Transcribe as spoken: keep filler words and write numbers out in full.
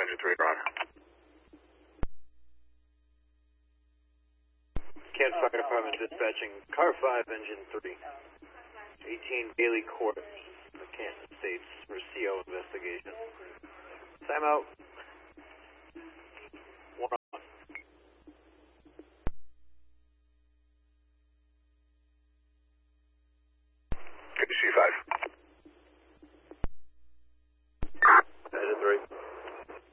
engine three, Roger. Kent Fire Department dispatching car five, engine three. eighteen Bailey Court, Kansas States, for C O investigation. Time out.